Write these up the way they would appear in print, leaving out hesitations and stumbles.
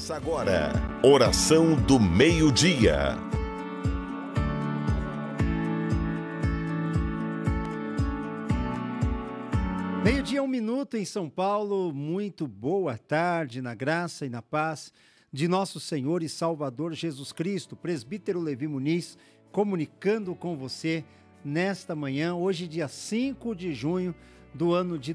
Começa agora, Oração do Meio-Dia. Meio-dia, 1 minuto em São Paulo. Muito boa tarde, na graça e na paz de nosso Senhor e Salvador Jesus Cristo. Presbítero Levi Muniz, comunicando com você nesta manhã, hoje dia 5 de junho do ano de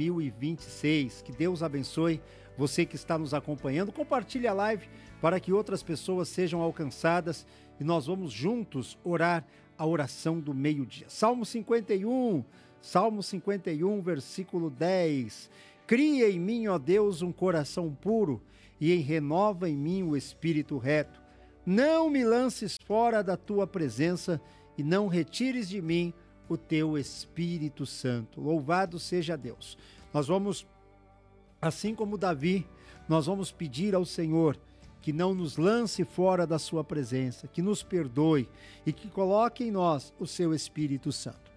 2026. Que Deus abençoe você que está nos acompanhando. Compartilhe a live para que outras pessoas sejam alcançadas e nós vamos juntos orar a oração do meio-dia. Salmo 51, versículo 10. Cria em mim, ó Deus, um coração puro e renova em mim o espírito reto. Não me lances fora da tua presença e não retires de mim o teu Espírito Santo. Louvado seja Deus. Nós vamos, assim como Davi, nós vamos pedir ao Senhor que não nos lance fora da sua presença, que nos perdoe e que coloque em nós o seu Espírito Santo.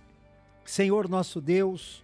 Senhor nosso Deus,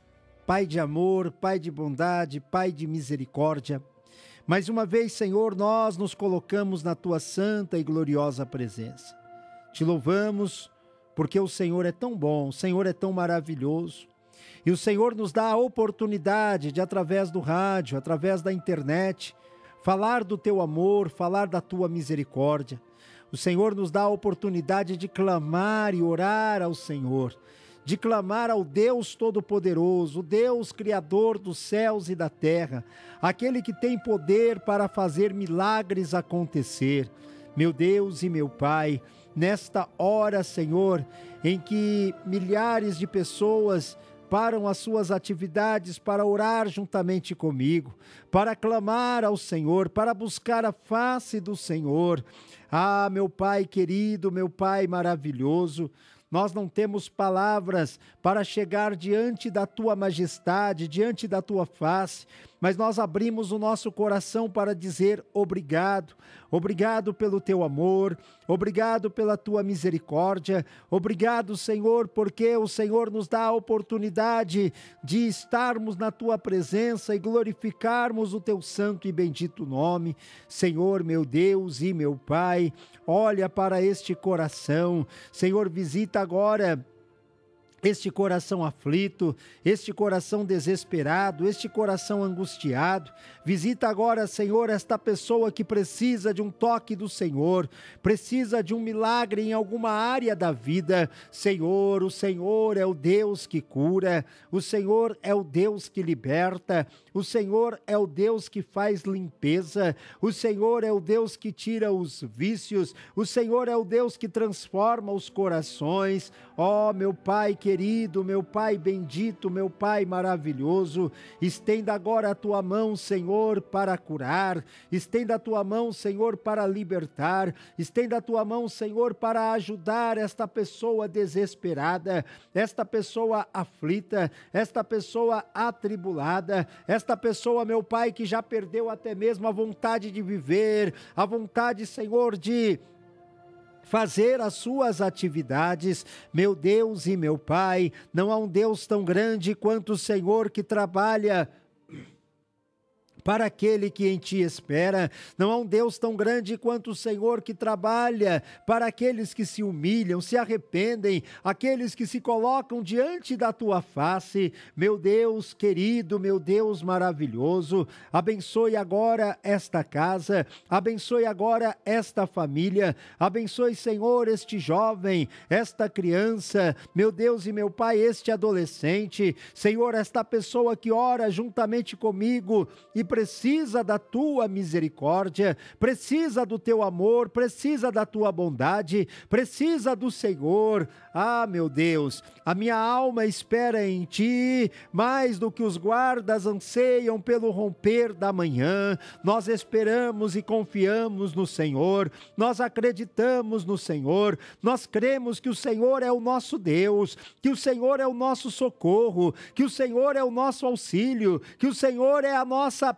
Pai de amor, Pai de bondade, Pai de misericórdia, mais uma vez, Senhor, nós nos colocamos na tua santa e gloriosa presença. Te louvamos porque o Senhor é tão bom, o Senhor é tão maravilhoso. E o Senhor nos dá a oportunidade de, através do rádio, através da internet, falar do teu amor, falar da tua misericórdia. O Senhor nos dá a oportunidade de clamar e orar ao Senhor, de clamar ao Deus Todo-Poderoso, o Deus Criador dos céus e da terra, aquele que tem poder para fazer milagres acontecer. Meu Deus e meu Pai, nesta hora, Senhor, em que milhares de pessoas param as suas atividades para orar juntamente comigo, para clamar ao Senhor, para buscar a face do Senhor. Ah, meu Pai querido, meu Pai maravilhoso, nós não temos palavras para chegar diante da tua majestade, diante da tua face, mas nós abrimos o nosso coração para dizer obrigado. Obrigado pelo teu amor, obrigado pela tua misericórdia, obrigado, Senhor, porque o Senhor nos dá a oportunidade de estarmos na tua presença e glorificarmos o teu santo e bendito nome. Senhor, meu Deus e meu Pai, olha para este coração. Senhor, visita agora este coração aflito, este coração desesperado, este coração angustiado. Visita agora, Senhor, esta pessoa que precisa de um toque do Senhor, precisa de um milagre em alguma área da vida. Senhor, o Senhor é o Deus que cura, o Senhor é o Deus que liberta, o Senhor é o Deus que faz limpeza, o Senhor é o Deus que tira os vícios, o Senhor é o Deus que transforma os corações. Ó, meu Pai querido, meu Pai bendito, meu Pai maravilhoso, estenda agora a tua mão, Senhor, para curar, estenda a tua mão, Senhor, para libertar, estenda a tua mão, Senhor, para ajudar esta pessoa desesperada, esta pessoa aflita, esta pessoa atribulada, esta pessoa, meu Pai, que já perdeu até mesmo a vontade de viver, a vontade, Senhor, de fazer as suas atividades. Meu Deus e meu Pai, não há um Deus tão grande quanto o Senhor que trabalha para aquele que em ti espera. Não há um Deus tão grande quanto o Senhor que trabalha para aqueles que se humilham, se arrependem, aqueles que se colocam diante da tua face. Meu Deus querido, meu Deus maravilhoso, abençoe agora esta casa, abençoe agora esta família, abençoe, Senhor, este jovem, esta criança, meu Deus e meu Pai, este adolescente, Senhor, esta pessoa que ora juntamente comigo e precisa da tua misericórdia, precisa do teu amor, precisa da tua bondade, precisa do Senhor. Ah, meu Deus, a minha alma espera em ti, mais do que os guardas anseiam pelo romper da manhã. Nós esperamos e confiamos no Senhor, nós acreditamos no Senhor, nós cremos que o Senhor é o nosso Deus, que o Senhor é o nosso socorro, que o Senhor é o nosso auxílio, que o Senhor é a nossa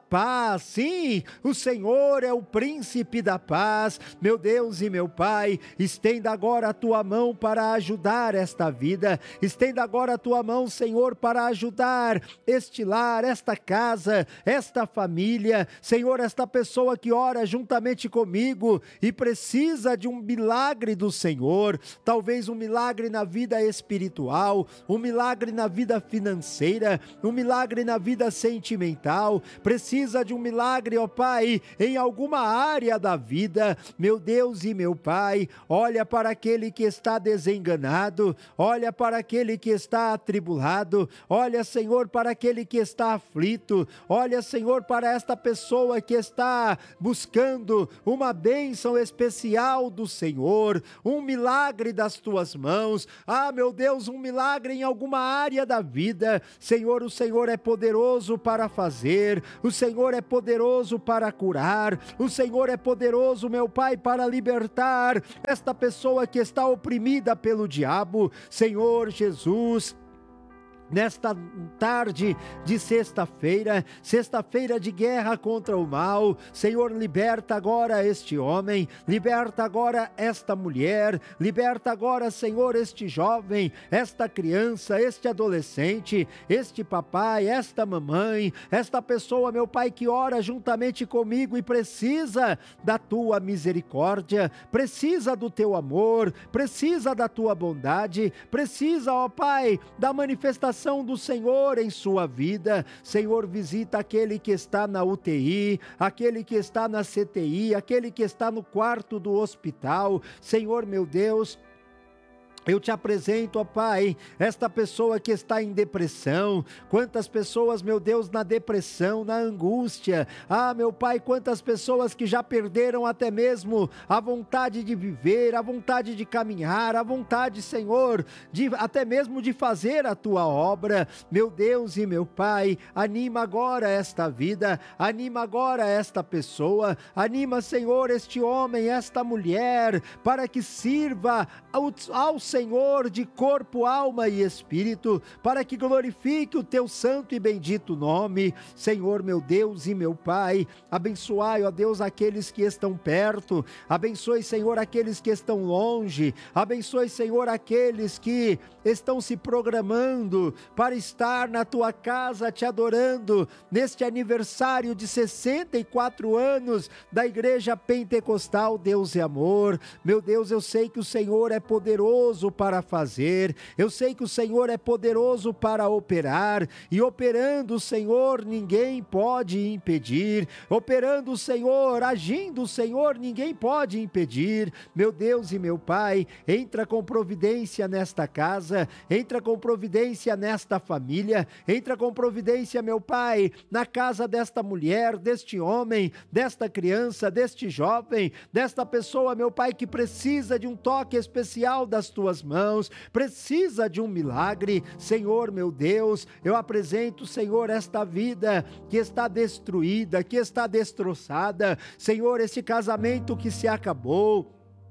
paz. Sim, o Senhor é o príncipe da paz. Meu Deus e meu Pai, estenda agora a tua mão para ajudar esta vida. Estenda agora a tua mão, Senhor, para ajudar este lar, esta casa, esta família. Senhor, esta pessoa que ora juntamente comigo e precisa de um milagre do Senhor, talvez um milagre na vida espiritual, um milagre na vida financeira, um milagre na vida sentimental, precisa de um milagre, ó Pai, em alguma área da vida. Meu Deus e meu Pai, olha para aquele que está desenganado, olha para aquele que está atribulado, olha, Senhor, para aquele que está aflito, olha, Senhor, para esta pessoa que está buscando uma bênção especial do Senhor, um milagre das tuas mãos. Ah, meu Deus, um milagre em alguma área da vida. Senhor, o Senhor é poderoso para fazer, o Senhor é poderoso para curar, o Senhor é poderoso, meu Pai, para libertar esta pessoa que está oprimida pelo diabo. Senhor Jesus, nesta tarde de sexta-feira de guerra contra o mal, Senhor, liberta agora este homem, liberta agora esta mulher, liberta agora, Senhor, este jovem, esta criança, este adolescente, este papai, esta mamãe, esta pessoa, meu Pai, que ora juntamente comigo e precisa da tua misericórdia, precisa do teu amor, precisa da tua bondade, precisa, ó Pai, da manifestação do Senhor em sua vida. Senhor, visita aquele que está na UTI, aquele que está na CTI, aquele que está no quarto do hospital. Senhor, meu Deus, eu te apresento, ó Pai, esta pessoa que está em depressão. Quantas pessoas, meu Deus, na depressão, na angústia. Ah, meu Pai, quantas pessoas que já perderam até mesmo a vontade de viver, a vontade de caminhar, a vontade, Senhor, até mesmo de fazer a tua obra. Meu Deus e meu Pai, anima agora esta vida, anima agora esta pessoa, anima, Senhor, este homem, esta mulher, para que sirva ao Senhor de corpo, alma e espírito, para que glorifique o teu santo e bendito nome. Senhor, meu Deus e meu Pai, abençoai, ó Deus, aqueles que estão perto, abençoe, Senhor, aqueles que estão longe, abençoe, Senhor, aqueles que estão se programando para estar na tua casa te adorando neste aniversário de 64 anos da Igreja Pentecostal Deus e Amor. Meu Deus, eu sei que o Senhor é poderoso para fazer, eu sei que o Senhor é poderoso para operar, e operando o Senhor, ninguém pode impedir, operando o Senhor, agindo o Senhor, ninguém pode impedir. Meu Deus e meu Pai, entra com providência nesta casa, entra com providência nesta família, entra com providência, meu Pai, na casa desta mulher, deste homem, desta criança, deste jovem, desta pessoa, meu Pai, que precisa de um toque especial das tuas mãos, precisa de um milagre. Senhor, meu Deus, eu apresento, Senhor, esta vida que está destruída, que está destroçada, Senhor, esse casamento que se acabou.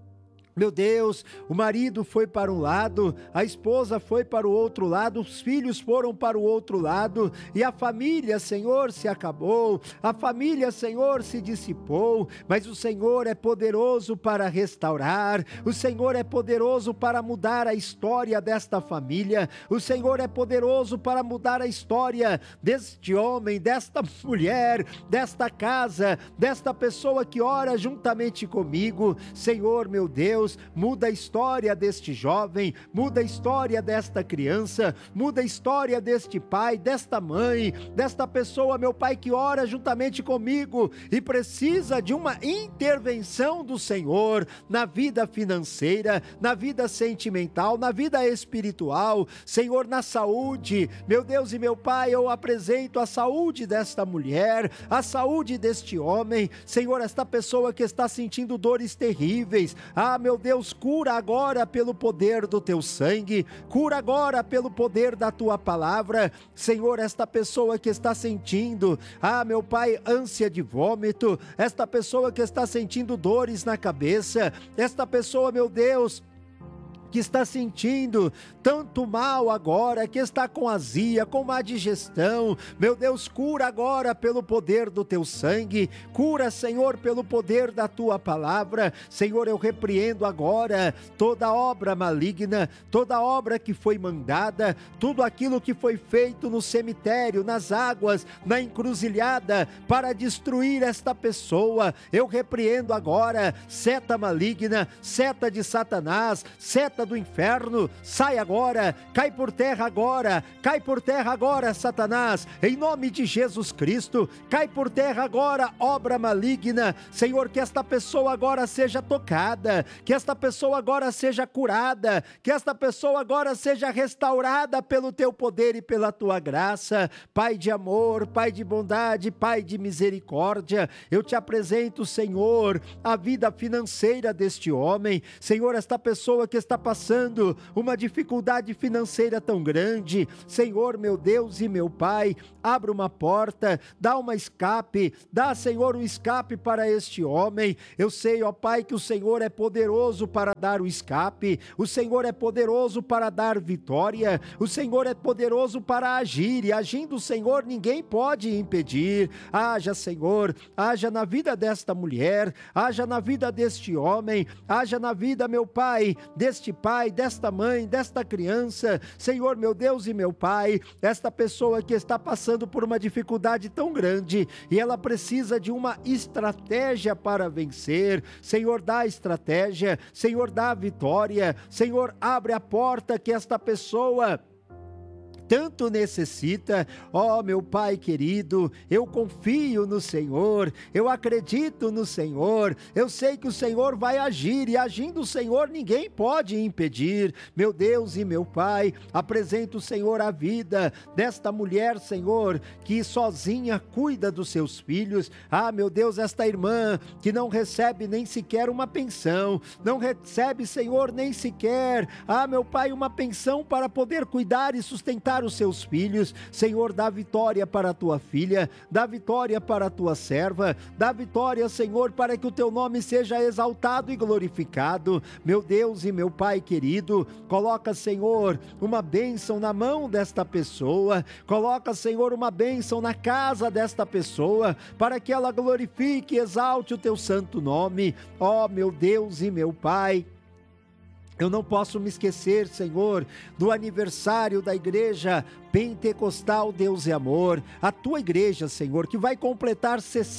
Meu Deus, o marido foi para um lado, a esposa foi para o outro lado, os filhos foram para o outro lado, e a família, Senhor, se acabou, a família, Senhor, se dissipou, mas o Senhor é poderoso para restaurar, o Senhor é poderoso para mudar a história desta família, o Senhor é poderoso para mudar a história deste homem, desta mulher, desta casa, desta pessoa que ora juntamente comigo. Senhor, meu Deus, muda a história deste jovem, muda a história desta criança, muda a história deste pai, desta mãe, desta pessoa, meu Pai, que ora juntamente comigo e precisa de uma intervenção do Senhor na vida financeira, na vida sentimental, na vida espiritual, Senhor, na saúde. Meu Deus e meu Pai, eu apresento a saúde desta mulher, a saúde deste homem, Senhor, esta pessoa que está sentindo dores terríveis. Ah, meu Deus, cura agora pelo poder do teu sangue, cura agora pelo poder da tua palavra, Senhor, esta pessoa que está sentindo, ah, meu Pai, ânsia de vômito, esta pessoa que está sentindo dores na cabeça, esta pessoa, meu Deus, que está sentindo tanto mal agora, que está com azia, com má digestão, meu Deus, cura agora pelo poder do teu sangue, cura, Senhor, pelo poder da tua palavra. Senhor, eu repreendo agora toda obra maligna, toda obra que foi mandada, tudo aquilo que foi feito no cemitério, nas águas, na encruzilhada, para destruir esta pessoa. Eu repreendo agora seta maligna, seta de Satanás, seta do inferno, sai agora, cai por terra agora, Satanás, em nome de Jesus Cristo, cai por terra agora, obra maligna. Senhor, que esta pessoa agora seja tocada, que esta pessoa agora seja curada, que esta pessoa agora seja restaurada pelo teu poder e pela tua graça. Pai de amor, Pai de bondade, Pai de misericórdia, eu te apresento, Senhor, a vida financeira deste homem. Senhor, esta pessoa que está passando uma dificuldade financeira tão grande, Senhor, meu Deus e meu Pai, abre uma porta, dá uma escape, dá, Senhor, um escape para este homem. Eu sei, ó Pai, que o Senhor é poderoso para dar o escape, o Senhor é poderoso para dar vitória, o Senhor é poderoso para agir, e agindo o Senhor, ninguém pode impedir. Haja, Senhor, haja na vida desta mulher, haja na vida deste homem, haja na vida, meu Pai, deste pai, desta mãe, desta criança. Senhor, meu Deus e meu Pai, esta pessoa que está passando por uma dificuldade tão grande e ela precisa de uma estratégia para vencer. Senhor, dá estratégia, Senhor, dá vitória, Senhor, abre a porta que esta pessoa tanto necessita. Ó, meu Pai querido, eu confio no Senhor, eu acredito no Senhor, eu sei que o Senhor vai agir, e agindo o Senhor ninguém pode impedir. Meu Deus e meu Pai, apresento, Senhor, a vida desta mulher, Senhor, que sozinha cuida dos seus filhos. Ah, meu Deus, esta irmã que não recebe nem sequer uma pensão, não recebe, Senhor, nem sequer, meu Pai, uma pensão para poder cuidar e sustentar os seus filhos. Senhor, dá vitória para a tua filha, dá vitória para a tua serva, dá vitória, Senhor, para que o teu nome seja exaltado e glorificado. Meu Deus e meu Pai querido, coloca, Senhor, uma bênção na mão desta pessoa, coloca, Senhor, uma bênção na casa desta pessoa, para que ela glorifique e exalte o teu santo nome. Ó, meu Deus e meu Pai, eu não posso me esquecer, Senhor, do aniversário da igreja Pentecostal Deus e Amor, a tua igreja, Senhor, que vai completar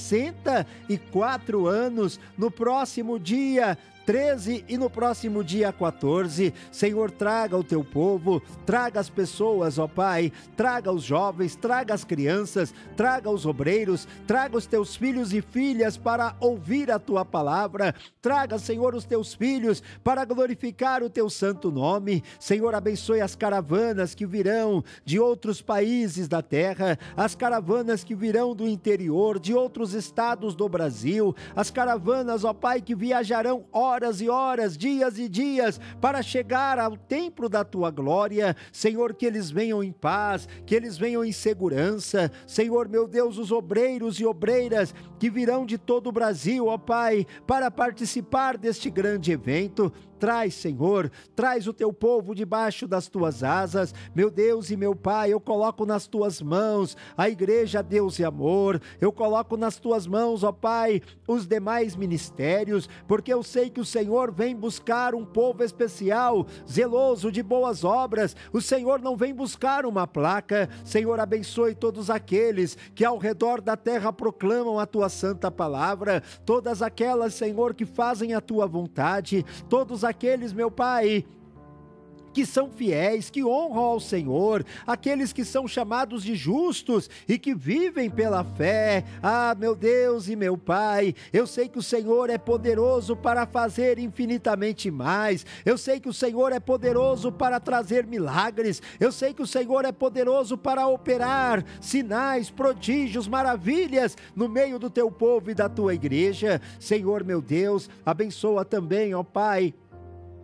64 anos no próximo dia 13 e no próximo dia 14, Senhor, traga o teu povo, traga as pessoas, ó Pai, traga os jovens, traga as crianças, traga os obreiros, traga os teus filhos e filhas para ouvir a tua palavra, traga, Senhor, os teus filhos para glorificar o teu santo nome. Senhor, abençoe as caravanas que virão de outros países da terra, as caravanas que virão do interior, de outros estados do Brasil, as caravanas, ó Pai, que viajarão horas e horas, dias e dias, para chegar ao templo da tua glória. Senhor, que eles venham em paz, que eles venham em segurança. Senhor, meu Deus, os obreiros e obreiras que virão de todo o Brasil, ó Pai, para participar deste grande evento. Traz, Senhor, traz o teu povo debaixo das tuas asas. Meu Deus e meu Pai, eu coloco nas tuas mãos a igreja Deus e Amor, eu coloco nas tuas mãos, ó Pai, os demais ministérios, porque eu sei que o Senhor vem buscar um povo especial, zeloso de boas obras. O Senhor não vem buscar uma placa. Senhor, abençoe todos aqueles que ao redor da terra proclamam a tua santa palavra, todas aquelas, Senhor, que fazem a tua vontade, todos aqueles, meu Pai, que são fiéis, que honram ao Senhor, aqueles que são chamados de justos e que vivem pela fé. Meu Deus e meu Pai, eu sei que o Senhor é poderoso para fazer infinitamente mais, eu sei que o Senhor é poderoso para trazer milagres, eu sei que o Senhor é poderoso para operar sinais, prodígios, maravilhas no meio do teu povo e da tua igreja. Senhor, meu Deus, abençoa também, ó Pai,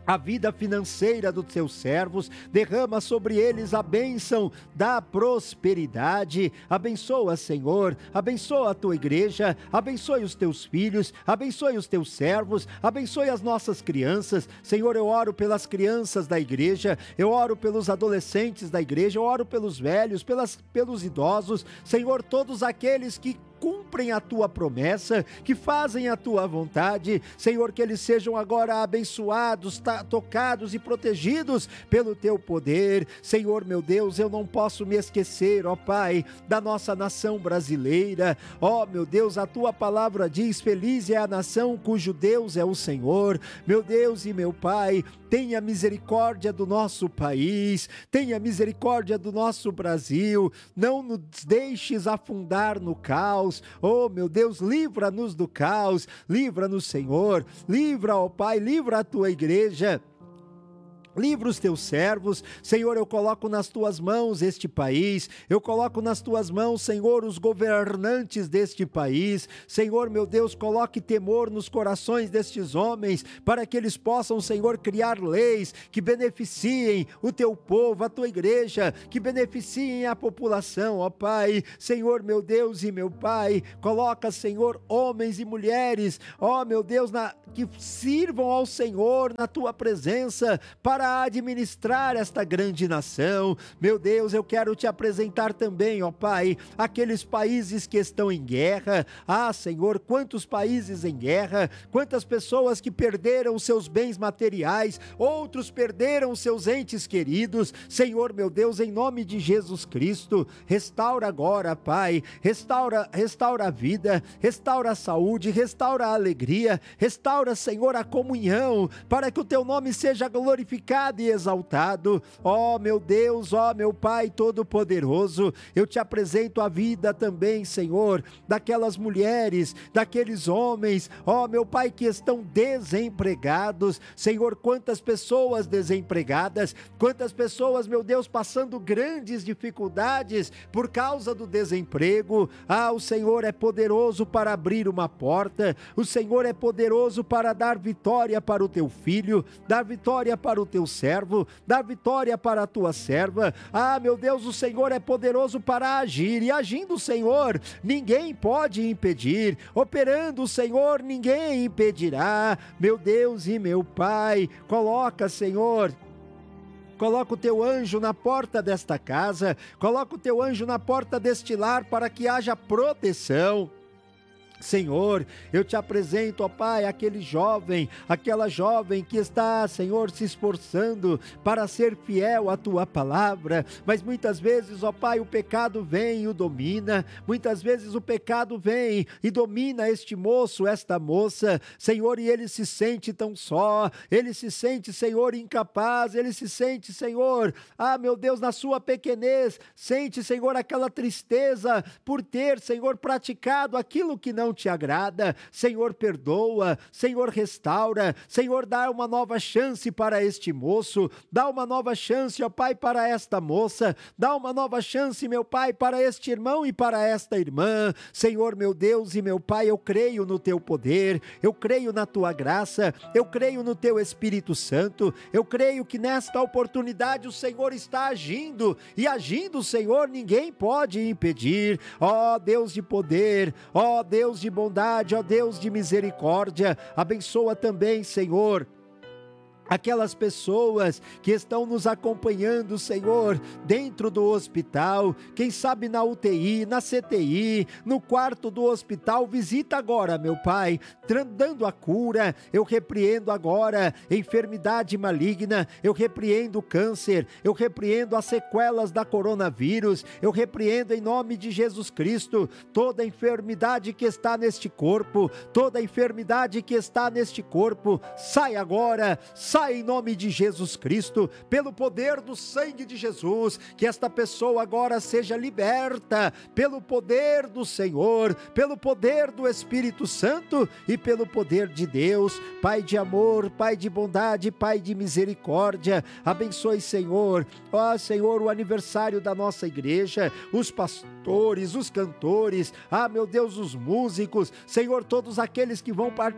a vida financeira dos teus servos, derrama sobre eles a bênção da prosperidade. Abençoa, Senhor, abençoa a tua igreja, abençoe os teus filhos, abençoe os teus servos, abençoe as nossas crianças. Senhor, eu oro pelas crianças da igreja, eu oro pelos adolescentes da igreja, eu oro pelos velhos, pelos idosos. Senhor, todos aqueles que cumprem a tua promessa, que fazem a tua vontade, Senhor, que eles sejam agora abençoados, tocados e protegidos pelo teu poder. Senhor, meu Deus, eu não posso me esquecer, ó Pai, da nossa nação brasileira. Ó, meu Deus, a tua palavra diz: feliz é a nação cujo Deus é o Senhor. Meu Deus e meu Pai, tenha misericórdia do nosso país, tenha misericórdia do nosso Brasil, não nos deixes afundar no caos. Oh, meu Deus, livra-nos do caos, livra-nos, Senhor, livra, ó Pai, livra a tua igreja. Livra os teus servos, Senhor, eu coloco nas tuas mãos este país, eu coloco nas tuas mãos, Senhor, os governantes deste país. Senhor, meu Deus, coloque temor nos corações destes homens, para que eles possam, Senhor, criar leis que beneficiem o teu povo, a tua igreja, que beneficiem a população, ó Pai. Senhor, meu Deus e meu Pai, coloca, Senhor, homens e mulheres, ó meu Deus, que sirvam ao Senhor na tua presença, para administrar esta grande nação. Meu Deus, eu quero te apresentar também, ó Pai, aqueles países que estão em guerra. Ah, Senhor, quantos países em guerra, quantas pessoas que perderam seus bens materiais, outros perderam seus entes queridos. Senhor, meu Deus, em nome de Jesus Cristo, restaura agora, Pai, restaura a vida, restaura a saúde, restaura a alegria, restaura, Senhor, a comunhão, para que o teu nome seja glorificado e exaltado. Ó meu Deus, ó meu Pai Todo-Poderoso, eu te apresento a vida também, Senhor, daquelas mulheres, daqueles homens, ó meu Pai, que estão desempregados. Senhor, quantas pessoas desempregadas, quantas pessoas, meu Deus, passando grandes dificuldades por causa do desemprego. Ah, o Senhor é poderoso para abrir uma porta, o Senhor é poderoso para dar vitória para o teu filho, dar vitória para o teu servo, dá vitória para a tua serva. Ah, meu Deus, o Senhor é poderoso para agir, e agindo o Senhor, ninguém pode impedir, operando o Senhor, ninguém impedirá. Meu Deus e meu Pai, coloca, Senhor, coloca o teu anjo na porta desta casa, coloca o teu anjo na porta deste lar, para que haja proteção. Senhor, eu te apresento, ó Pai, aquele jovem, aquela jovem que está, Senhor, se esforçando para ser fiel à tua palavra, mas muitas vezes, ó Pai, o pecado vem e o domina, muitas vezes o pecado vem e domina este moço, esta moça, Senhor, e ele se sente tão só, ele se sente, Senhor, incapaz, ele se sente, Senhor, ah, meu Deus, na sua pequenez, sente, Senhor, aquela tristeza por ter, Senhor, praticado aquilo que não te agrada. Senhor, perdoa, Senhor, restaura, Senhor, dá uma nova chance para este moço, dá uma nova chance, ó Pai, para esta moça, dá uma nova chance, meu Pai, para este irmão e para esta irmã. Senhor, meu Deus e meu Pai, eu creio no teu poder, eu creio na tua graça, eu creio no teu Espírito Santo, eu creio que nesta oportunidade o Senhor está agindo, e agindo, Senhor, ninguém pode impedir. Ó Deus de poder, ó Deus de bondade, ó Deus de misericórdia, abençoa também, Senhor, aquelas pessoas que estão nos acompanhando, Senhor, dentro do hospital, quem sabe na UTI, na CTI, no quarto do hospital. Visita agora, meu Pai, dando a cura. Eu repreendo agora enfermidade maligna, eu repreendo câncer, eu repreendo as sequelas da coronavírus, eu repreendo em nome de Jesus Cristo toda enfermidade que está neste corpo, toda enfermidade que está neste corpo, sai agora, sai em nome de Jesus Cristo, pelo poder do sangue de Jesus, que esta pessoa agora seja liberta, pelo poder do Senhor, pelo poder do Espírito Santo e pelo poder de Deus. Pai de amor, Pai de bondade, Pai de misericórdia, abençoe, Senhor, ó Senhor, o aniversário da nossa igreja, os pastores, os cantores, ah meu Deus, os músicos, Senhor, todos aqueles que vão